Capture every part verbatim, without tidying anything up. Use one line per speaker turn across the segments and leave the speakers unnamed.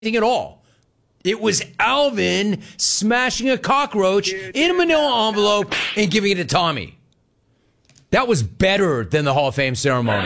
anything at all. It was Alvin smashing a cockroach in a manila envelope and giving it to Tommy. That was better than the Hall of Fame ceremony.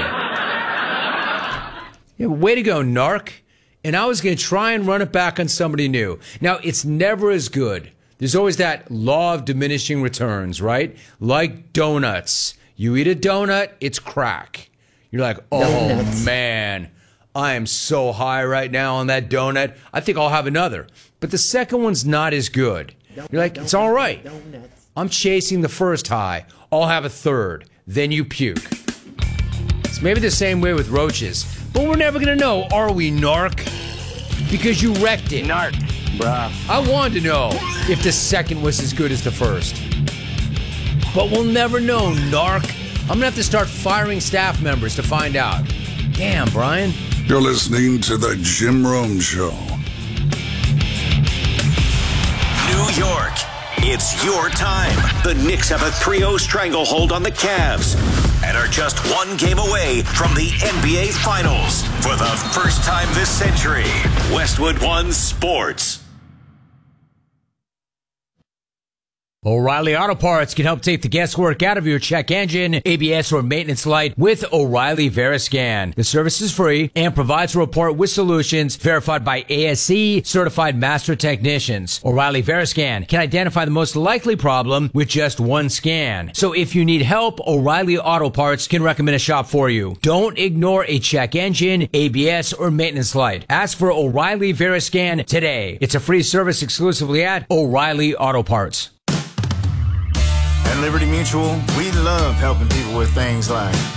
Yeah, way to go, narc. And I was going to try and run it back on somebody new. Now, it's never as good. There's always that law of diminishing returns, right? Like donuts. You eat a donut, it's crack. You're like, oh, donuts. Man, I am so high right now on that donut. I think I'll have another. But the second one's not as good. You're like, it's all right. I'm chasing the first high. I'll have a third. Then you puke. It's maybe the same way with roaches. But we're never going to know, are we, narc? Because you wrecked it.
Narc, bruh.
I wanted to know if the second was as good as the first. But we'll never know, narc. I'm going to have to start firing staff members to find out. Damn, Brian.
You're listening to The Jim Rome Show.
New York. It's your time. The Knicks have a three oh stranglehold on the Cavs and are just one game away from the N B A Finals. For the first time this century, Westwood One Sports.
O'Reilly Auto Parts can help take the guesswork out of your check engine, A B S, or maintenance light with O'Reilly Veriscan. The service is free and provides a report with solutions verified by A S C certified master technicians. O'Reilly Veriscan can identify the most likely problem with just one scan. So if you need help, O'Reilly Auto Parts can recommend a shop for you. Don't ignore a check engine, A B S, or maintenance light. Ask for O'Reilly Veriscan today. It's a free service exclusively at O'Reilly Auto Parts.
At Liberty Mutual, we love helping people with things like